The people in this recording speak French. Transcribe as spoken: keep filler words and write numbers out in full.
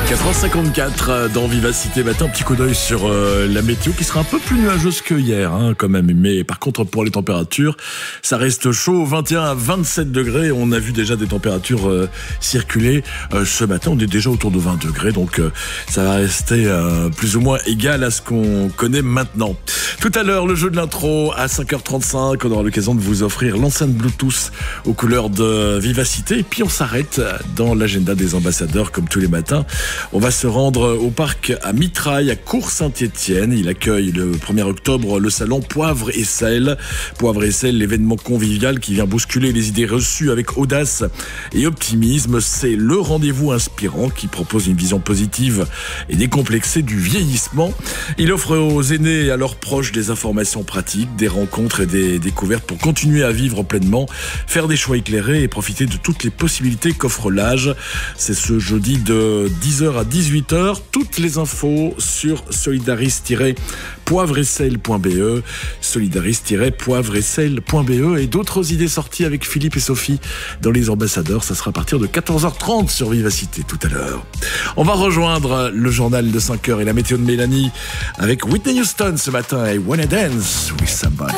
quatre heures cinquante-quatre dans Vivacité Matin, un petit coup d'œil sur euh, la météo qui sera un peu plus nuageuse que hier hein, quand même, mais par contre pour les températures ça reste chaud, vingt et un à vingt-sept degrés. On a vu déjà des températures euh, circuler euh, ce matin, on est déjà autour de vingt degrés, donc euh, ça va rester euh, plus ou moins égal à ce qu'on connaît maintenant. Tout à l'heure le jeu de l'intro à cinq heures trente-cinq, on aura l'occasion de vous offrir l'enceinte Bluetooth aux couleurs de Vivacité, et puis on s'arrête dans l'agenda des ambassadeurs comme tous les matins. On va se rendre au parc à Mitraille, à Cours-Saint-Étienne. Il accueille le premier octobre le salon Poivre et Sel. Poivre et Sel, l'événement convivial qui vient bousculer les idées reçues avec audace et optimisme. C'est le rendez-vous inspirant qui propose une vision positive et décomplexée du vieillissement. Il offre aux aînés et à leurs proches des informations pratiques, des rencontres et des découvertes pour continuer à vivre pleinement, faire des choix éclairés et profiter de toutes les possibilités qu'offre l'âge. C'est ce jeudi de dix heures à dix-huit heures. Toutes les infos sur solidaris-poivre et sel point b e, solidaris-poivre et sel point b e, et d'autres idées sorties avec Philippe et Sophie dans les ambassadeurs. Ça sera à partir de quatorze heures trente sur Vivacité tout à l'heure. On va rejoindre le journal de cinq heures et la météo de Mélanie avec Whitney Houston ce matin et Wanna Dance with Somebody.